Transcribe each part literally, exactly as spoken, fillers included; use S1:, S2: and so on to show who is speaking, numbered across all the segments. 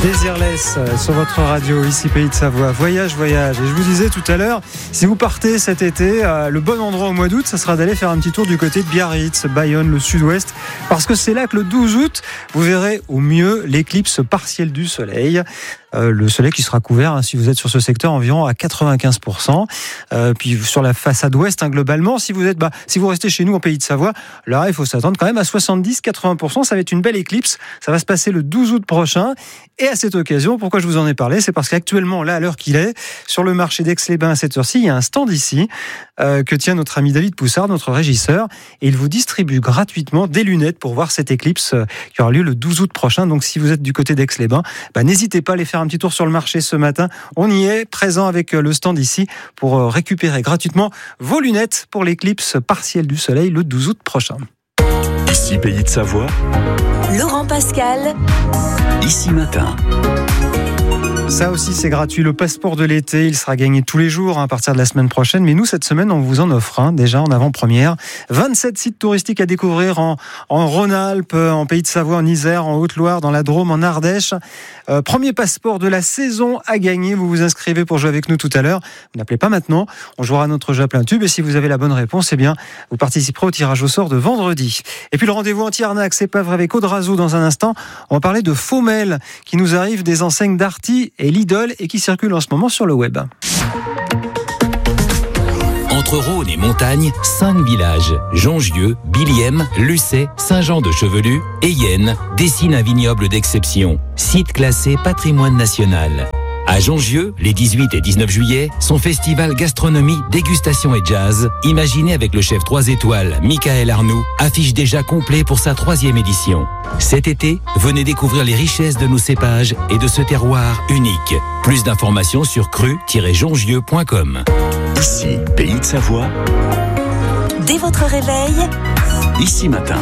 S1: Désirless sur votre radio, ici Pays de Savoie. Voyage, voyage. Et je vous disais tout à l'heure, si vous partez cet été, euh, le bon endroit au mois d'août, ça sera d'aller faire un petit tour du côté de Biarritz, Bayonne, le sud-ouest, parce que c'est là que le douze août, vous verrez au mieux l'éclipse partielle du soleil. Euh, le soleil qui sera couvert, hein, si vous êtes sur ce secteur, environ à quatre-vingt-quinze pour cent. Euh, puis sur la façade ouest, hein, globalement, si vous êtes, bah, si vous restez chez nous en Pays de Savoie, là, il faut s'attendre quand même à soixante-dix à quatre-vingts pour cent. Ça va être une belle éclipse. Ça va se passer le douze août prochain. Et à cette occasion, pourquoi je vous en ai parlé, c'est parce qu'actuellement, là, à l'heure qu'il est, sur le marché d'Aix-les-Bains à cette heure-ci, il y a un stand ici euh, que tient notre ami David Poussard, notre régisseur, et il vous distribue gratuitement des lunettes pour voir cette éclipse euh, qui aura lieu le douze août prochain. Donc, si vous êtes du côté d'Aix-les-Bains, bah, n'hésitez pas à aller faire un petit tour sur le marché ce matin. On y est, présent avec le stand ici pour euh, récupérer gratuitement vos lunettes pour l'éclipse partielle du soleil le douze août prochain.
S2: Ici Pays de Savoie,
S3: Laurent Pascal,
S2: Ici Matin.
S1: Ça aussi, c'est gratuit. Le passeport de l'été, il sera gagné tous les jours hein, à partir de la semaine prochaine. Mais nous, cette semaine, on vous en offre un, déjà en avant-première. vingt-sept sites touristiques à découvrir en, en Rhône-Alpes, en Pays de Savoie, en Isère, en Haute-Loire, dans la Drôme, en Ardèche. Euh, premier passeport de la saison à gagner. Vous vous inscrivez pour jouer avec nous tout à l'heure. Vous n'appelez pas maintenant. On jouera notre jeu à plein tube. Et si vous avez la bonne réponse, eh bien, vous participerez au tirage au sort de vendredi. Et puis le rendez-vous anti-arnaque, c'est pas vrai, avec Aude Razou dans un instant. On va parler de faux mails qui nous arrivent des enseignes Darty et Lidl et qui circulent en ce moment sur le web.
S4: Entre Rhône et montagne, cinq villages, Jongieux, Billième, Lucé, Saint-Jean-de-Chevelu et Yenne, dessinent un vignoble d'exception, site classé patrimoine national. À Jongieux, les dix-huit et dix-neuf juillet, son festival gastronomie, dégustation et jazz, imaginé avec le chef trois étoiles Michael Arnoux, affiche déjà complet pour sa troisième édition. Cet été, venez découvrir les richesses de nos cépages et de ce terroir unique. Plus d'informations sur cru tiret jongieux point com.
S2: Ici Pays de Savoie,
S3: dès votre réveil,
S2: Ici Matin.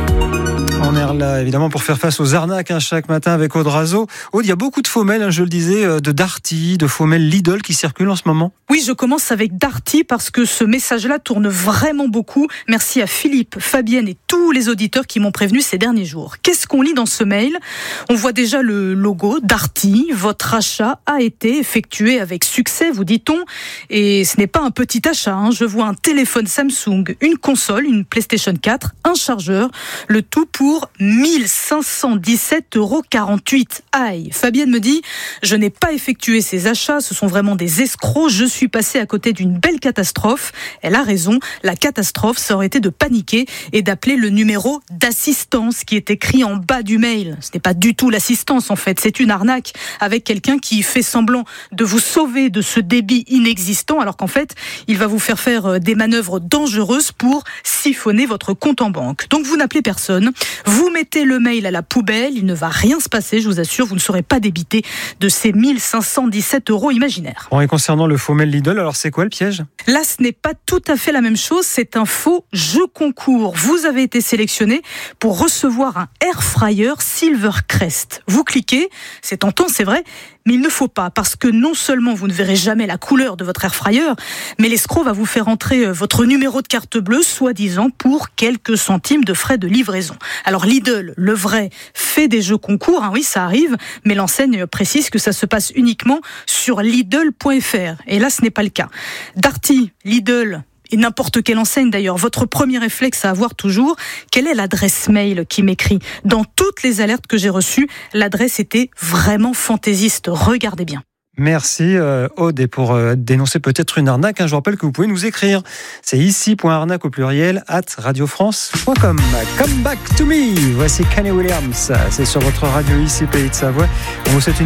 S1: On est là, évidemment, pour faire face aux arnaques hein, chaque matin avec Aude Razou. Aude, il y a beaucoup de faux mails, hein, je le disais, de Darty, de faux mails Lidl qui circulent en ce moment.
S5: Oui, je commence avec Darty parce que ce message-là tourne vraiment beaucoup. Merci à Philippe, Fabienne et tous les auditeurs qui m'ont prévenu ces derniers jours. Qu'est-ce qu'on lit dans ce mail ? On voit déjà le logo Darty. Votre achat a été effectué avec succès, vous dit-on. Et ce n'est pas un petit achat. Hein. Je vois un téléphone Samsung, une console, une PlayStation quatre, un chargeur, le tout pour mille cinq cent dix-sept euros quarante-huit. Aïe, Fabienne me dit, je n'ai pas effectué ces achats, ce sont vraiment des escrocs, je suis passée à côté d'une belle catastrophe. Elle a raison, la catastrophe, ça aurait été de paniquer et d'appeler le numéro d'assistance qui est écrit en bas du mail. Ce n'est pas du tout l'assistance en fait, c'est une arnaque avec quelqu'un qui fait semblant de vous sauver de ce débit inexistant alors qu'en fait, il va vous faire faire des manœuvres dangereuses pour siphonner votre compte en banque. Donc vous n'appelez personne. Vous mettez le mail à la poubelle, il ne va rien se passer, je vous assure, vous ne serez pas débité de ces mille cinq cent dix-sept euros imaginaires.
S1: Bon, et concernant le faux mail Lidl, alors c'est quoi le piège ?
S5: Là, ce n'est pas tout à fait la même chose, c'est un faux jeu concours. Vous avez été sélectionné pour recevoir un air fryer Silvercrest. Vous cliquez, c'est tentant, c'est vrai, mais il ne faut pas, parce que non seulement vous ne verrez jamais la couleur de votre air fryer, mais l'escroc va vous faire entrer votre numéro de carte bleue, soi-disant pour quelques centimes de frais de livraison. Alors Lidl, le vrai, fait des jeux concours, hein, oui ça arrive, mais l'enseigne précise que ça se passe uniquement sur Lidl point F R. Et là ce n'est pas le cas. Darty, Lidl et n'importe quelle enseigne d'ailleurs, votre premier réflexe à avoir toujours, quelle est l'adresse mail qui m'écrit ? Dans toutes les alertes que j'ai reçues, l'adresse était vraiment fantaisiste. Regardez bien.
S1: Merci euh, Aude, et pour euh, dénoncer peut-être une arnaque, hein, je vous rappelle que vous pouvez nous écrire. C'est ici.arnaque au pluriel at radiofrance point com. Come back to me. Voici Kenny Williams. C'est sur votre radio ici Pays de Savoie. On vous souhaite une